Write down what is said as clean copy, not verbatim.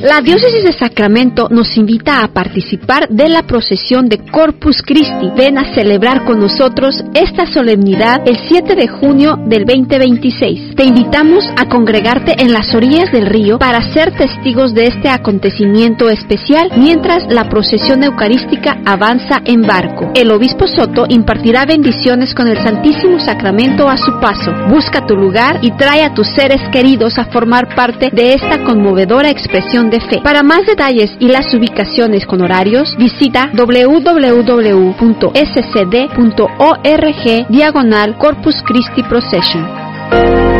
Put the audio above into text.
La Diócesis de Sacramento nos invita a participar de la procesión de Corpus Christi. Ven a celebrar con nosotros esta solemnidad el 7 de junio del 2026. Te invitamos a congregarte en las orillas del río para ser testigos de este acontecimiento especial mientras la procesión eucarística avanza en barco. El obispo Soto impartirá bendiciones con el Santísimo Sacramento a su paso. Busca tu lugar y trae a tus seres queridos a formar parte de esta conmovedora expresión de fe. Para más detalles y las ubicaciones con horarios, visita www.scd.org/Corpus Christi Procession.